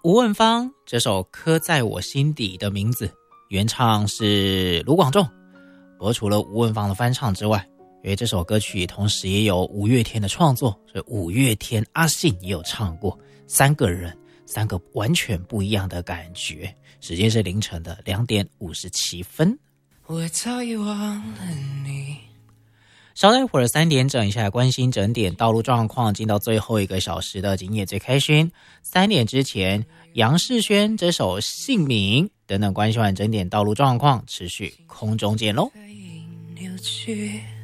吴汶芳这首刻在我心底的名字，原唱是卢广仲。不过除了吴汶芳的翻唱之外，因为这首歌曲同时也有五月天的创作，所以五月天阿信也有唱过。三个人，三个完全不一样的感觉。时间是凌晨的2点57分。 我早已忘了你。 稍待一会儿3点整一下，关心整点道路状况，进到最后1个小时的今夜最开心。3点之前，杨世轩这首姓名等等关心完整点道路状况，持续空中见喽。 扭曲